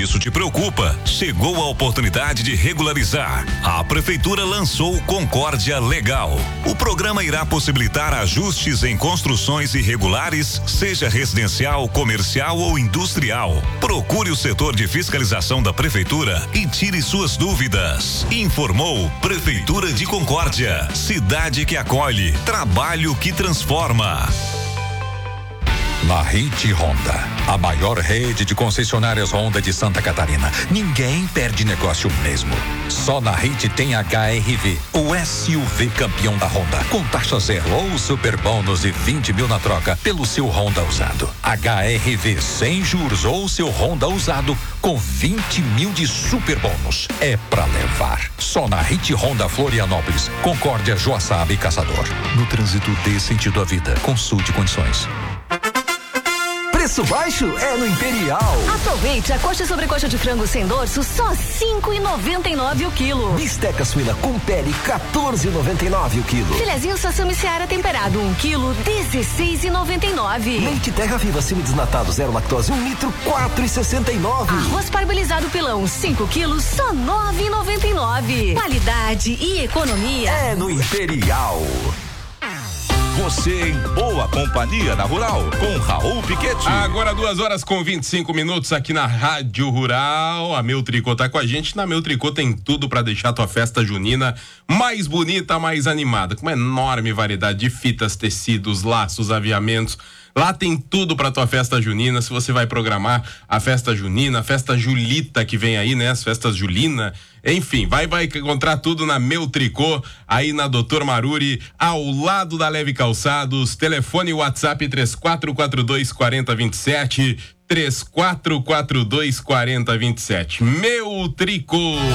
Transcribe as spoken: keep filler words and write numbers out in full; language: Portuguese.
isso te preocupa, chegou a oportunidade de regularizar. A Prefeitura lançou o Concórdia Legal. O programa irá possibilitar ajustes em construções irregulares, seja residencial, comercial ou industrial. Procure o setor de fiscalização da Prefeitura e tire suas dúvidas. Informou Prefeitura de Concórdia, cidade que acolhe, trabalho que transforma. Na Hit Honda, a maior rede de concessionárias Honda de Santa Catarina. Ninguém perde negócio mesmo. Só na Hit tem H R V, o S U V campeão da Honda, com taxa zero ou super bônus de vinte mil na troca pelo seu Honda usado. H R V sem juros ou seu Honda usado com vinte mil de super bônus. É pra levar. Só na Hit Honda Florianópolis, Concórdia, Joaçaba e Caçador. No trânsito dê sentido à vida. Consulte condições. Preço baixo é no Imperial. Aproveite a coxa e sobrecoxa de frango sem dorso, só cinco e noventa e nove o quilo. Bisteca suína com pele, quatorze e noventa e nove o quilo. Filezinho Sassami Seara temperado, um quilo, dezesseis e noventa e nove. Leite Terra Viva semi-desnatado, zero lactose, um litro, quatro e sessenta e nove. Arroz parbolizado pilão, cinco quilos, só nove e noventa e nove. Qualidade e economia é no Imperial. Você em boa companhia na Rural, com Raul Piquete. Agora duas horas com vinte e cinco minutos aqui na Rádio Rural. A Meu Tricô tá com a gente. Na Meu Tricô tem tudo para deixar tua festa junina mais bonita, mais animada. Com uma enorme variedade de fitas, tecidos, laços, aviamentos. Lá tem tudo pra tua festa junina. Se você vai programar a festa junina, a festa julita que vem aí, né? As festas julina. Enfim, vai, vai encontrar tudo na Meu Tricô, aí na doutor Maruri, ao lado da Leve Calçados. Telefone e WhatsApp três quatro quatro dois, quatro zero dois sete, três quatro quatro dois, quatro zero dois sete. Meu Tricô.